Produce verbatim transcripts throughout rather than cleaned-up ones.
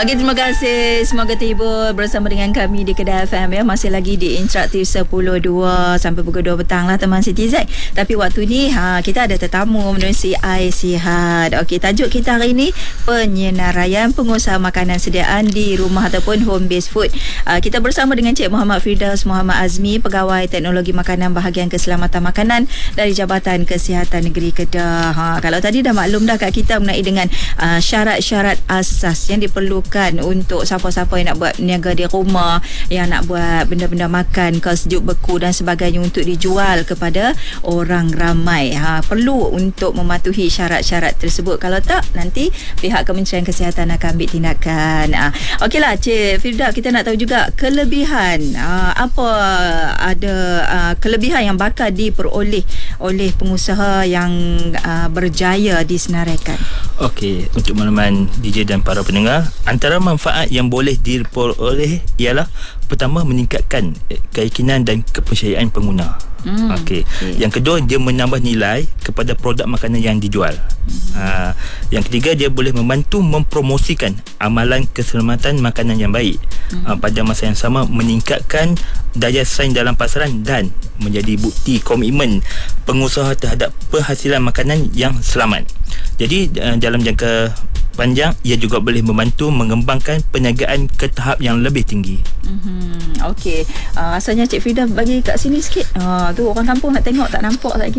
Okey, terima kasih. Semoga terhibur bersama dengan kami di Kedah F M ya. Masih lagi di Interaktif sepuluh dua sampai pukul dua petang lah teman Siti Zack. Tapi waktu ni ha, kita ada tetamu menerusi Ais Sihat. Okey, tajuk kita hari ni penyenaraian pengusaha makanan sediaan di rumah ataupun home based food. Uh, kita bersama dengan Cik Muhammad Firdaus Muhammad Azmi, Pegawai Teknologi Makanan Bahagian Keselamatan Makanan dari Jabatan Kesihatan Negeri Kedah. Ha, kalau tadi dah maklum dah kat kita mengenai dengan uh, syarat-syarat asas yang diperlukan untuk siapa-siapa yang nak buat niaga di rumah, yang nak buat benda-benda makan kal sejuk beku dan sebagainya untuk dijual kepada orang ramai. Ha, perlu untuk mematuhi syarat-syarat tersebut. Kalau tak, nanti pihak Kementerian Kesihatan akan ambil tindakan. Ha, okeylah Cik Firda, kita nak tahu juga kelebihan. Ha, apa ada uh, kelebihan yang bakal diperoleh oleh pengusaha yang uh, berjaya disenaraikan? Okey, untuk makluman D J dan para pendengar, antara manfaat yang boleh diperoleh ialah pertama, meningkatkan keyakinan dan kepercayaan pengguna. Hmm, Okey. Okay. Yang kedua, dia menambah nilai kepada produk makanan yang dijual. Hmm. Uh, yang ketiga, dia boleh membantu mempromosikan amalan keselamatan makanan yang baik. Hmm. Uh, pada masa yang sama, meningkatkan daya saing dalam pasaran dan menjadi bukti komitmen pengusaha terhadap penghasilan makanan yang selamat. Jadi uh, dalam jangka panjang, ia juga boleh membantu mengembangkan perniagaan ke tahap yang lebih tinggi. Mm-hmm. Okey, uh, rasanya Cik Firda bagi kat sini sikit. Uh, tu orang kampung nak tengok tak nampak lagi.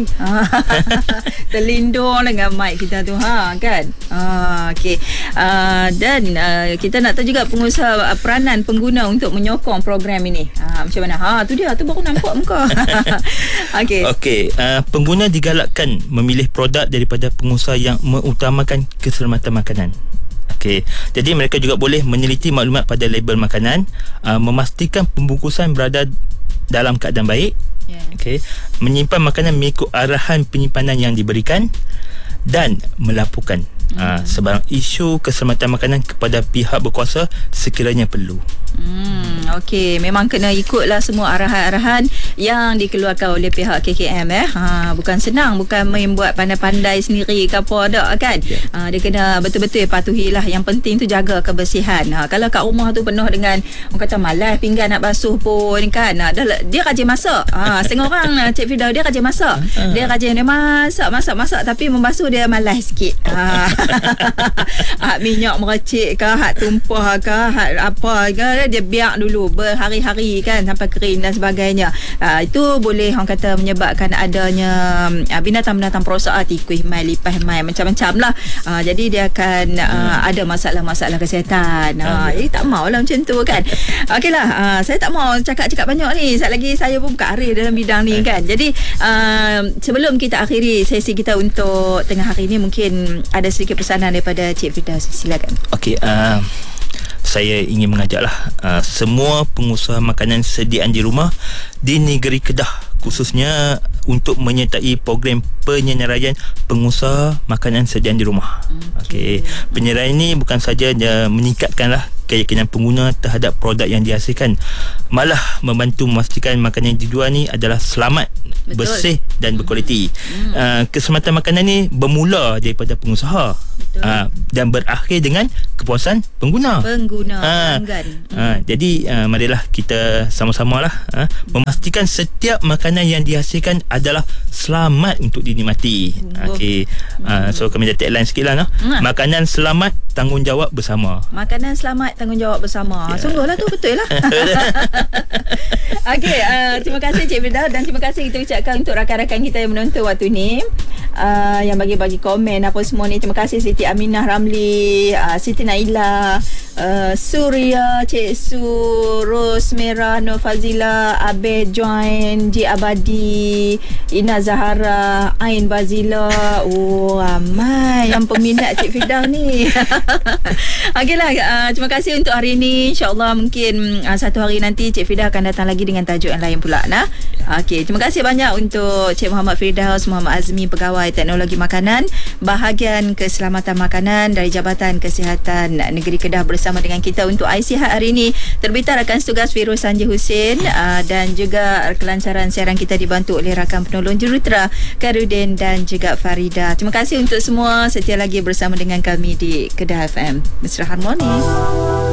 Terlindung dengan mic kita tu, ha kan. Uh, Okey. Uh, dan uh, kita nak tahu juga pengusaha uh, peranan pengguna untuk menyokong program ini. Uh, macam mana? Ha tu dia, tu baru nampak muka. Okey. Okey, uh, pengguna digalakkan memilih produk daripada pengusaha yang mengutamakan keselamatan makanan. Okey, jadi mereka juga boleh meneliti maklumat pada label makanan, uh, memastikan pembungkusan berada dalam keadaan baik. Yeah. Okey, menyimpan makanan mengikut arahan penyimpanan yang diberikan dan melaporkan mm. uh, sebarang isu keselamatan makanan kepada pihak berkuasa sekiranya perlu. Hmm, okey, memang kena ikutlah semua arahan-arahan yang dikeluarkan oleh pihak K K M eh. Ha, bukan senang, bukan main buat pandai-pandai sendiri ke apa dak kan. Yeah. Ha, dia kena betul-betul patuhilah. Yang penting tu jaga kebersihan. Ha, kalau kat rumah tu penuh dengan orang kata malas pinggan nak basuh pun kan. Ha, dah, dia rajin masak. Ha, setengah orang Cik Firda dia rajin masak. Dia rajin dia masak, masak, masak tapi membasuh dia malas sikit. Ha. Hak minyak meracik ke, hak tumpah ke, hak apa ke, dia biar dulu berhari-hari kan sampai kering dan sebagainya. Uh, itu boleh orang kata menyebabkan adanya uh, binatang-binatang perosak, tikus mai, lipas mai, macam-macam lah. Uh, jadi dia akan uh, hmm. ada masalah-masalah kesihatan. Uh, jadi tak maulah macam tu kan. Okeylah, uh, saya tak mau cakap-cakap banyak ni. Sekejap lagi saya pun buka arif dalam bidang ni kan. Jadi uh, sebelum kita akhiri sesi kita untuk tengah hari ni, mungkin ada sedikit pesanan daripada Cik Firdaus. Silakan. Okey, uh, saya ingin mengajaklah uh, semua pengusaha makanan sediaan di rumah di negeri Kedah, khususnya untuk menyertai program penyenaraian pengusaha makanan sediaan di rumah. Okey, okay. Penyenaraian ini bukan saja dia meningkatkanlah keyakinan pengguna terhadap produk yang dihasilkan, malah membantu memastikan makanan yang dijual ni adalah selamat, betul, bersih dan berkualiti. Hmm. Uh, keselamatan makanan ni bermula daripada pengusaha uh, dan berakhir dengan kepuasan pengguna. Pengguna, uh, pelanggan. Uh, hmm. Jadi uh, marilah kita sama-samalah uh, memastikan setiap makanan yang dihasilkan adalah selamat untuk dinikmati. Oh. Okey, uh, so kami ada tagline sikit lah. No? Hmm. Makanan selamat, tanggungjawab bersama. Makanan selamat, tanggungjawab bersama. Yeah. Sungguhlah tu betul lah. Okey, uh, terima kasih Cik Firdaus dan terima kasih kita ucapkan untuk rakan-rakan kita yang menonton waktu ni, uh, yang bagi-bagi komen apa semua ni. Terima kasih Siti Aminah Ramli, uh, Siti Naila, uh, Surya, Cik Su, Ros Merah, Nur Fazila, Abe Join, Ji Abadi, Ina Zahara, Ain Bazila. Oh, ramai yang peminat Cik Firdaus ni. Okeylah, uh, terima kasih untuk hari ini. InsyaAllah mungkin uh, satu hari nanti Cik Firdaus akan datang lagi dengan tajuk yang lain pula. Nah, okey, terima kasih banyak untuk Cik Muhammad Firdaus Muhammad Azmi, Pegawai Teknologi Makanan Bahagian Keselamatan Makanan dari Jabatan Kesihatan Negeri Kedah bersama bersama dengan kita untuk I C Sihat hari ini. Terbitan rakan tugas Firuz Sanji Husin uh, dan juga kelancaran siaran kita dibantu oleh rakan penolong jurutera Karudin dan juga Farida. Terima kasih untuk semua setia lagi bersama dengan kami di Kedah F M. Mesra Harmoni.